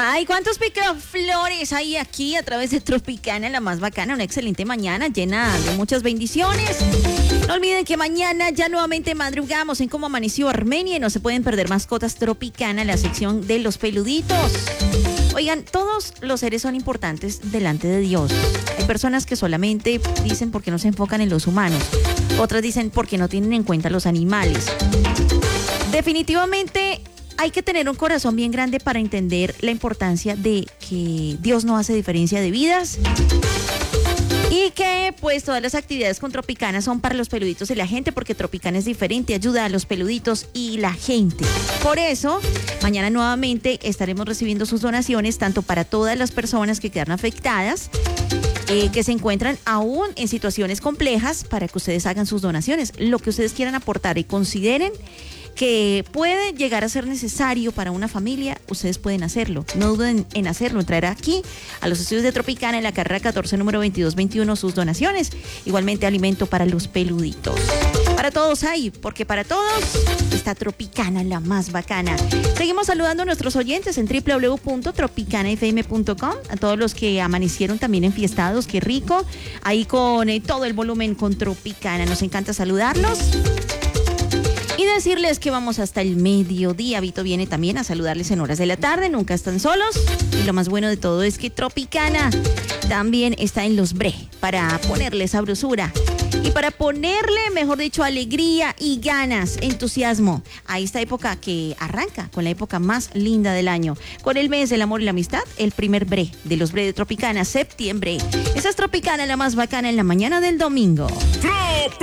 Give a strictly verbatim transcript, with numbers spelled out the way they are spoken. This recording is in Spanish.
Ay, cuántos picaflores hay aquí a través de Tropicana, la más bacana. Una excelente mañana llena de muchas bendiciones. No olviden que mañana ya nuevamente madrugamos en Cómo Amaneció Armenia y no se pueden perder Mascotas Tropicana, la sección de los peluditos. Oigan, todos los seres son importantes delante de Dios. Hay personas que solamente dicen porque no se enfocan en los humanos. Otras dicen porque no tienen en cuenta los animales. Definitivamente hay que tener un corazón bien grande para entender la importancia de que Dios no hace diferencia de vidas. Y que pues todas las actividades con Tropicana son para los peluditos y la gente, porque Tropicana es diferente, ayuda a los peluditos y la gente. Por eso, mañana nuevamente estaremos recibiendo sus donaciones, tanto para todas las personas que quedaron afectadas, eh, que se encuentran aún en situaciones complejas, para que ustedes hagan sus donaciones, lo que ustedes quieran aportar y consideren que puede llegar a ser necesario para una familia, ustedes pueden hacerlo. No duden en hacerlo, en traer aquí a los estudios de Tropicana en la carrera catorce, número veintidós veintiuno, sus donaciones. Igualmente alimento para los peluditos. Para todos hay, porque para todos está Tropicana, la más bacana. Seguimos saludando a nuestros oyentes en doble u doble u doble u punto tropicana f m punto com, a todos los que amanecieron también enfiestados, qué rico, ahí con eh, todo el volumen con Tropicana. Nos encanta saludarlos. Y decirles que vamos hasta el mediodía. Vito viene también a saludarles en horas de la tarde, nunca están solos. Y lo más bueno de todo es que Tropicana también está en los bre para ponerle sabrosura y para ponerle, mejor dicho, alegría y ganas, entusiasmo a esta época que arranca con la época más linda del año, con el mes del amor y la amistad, el primer bre de los bre de Tropicana, septiembre. Esa es Tropicana, la más bacana en la mañana del domingo. ¡Trop!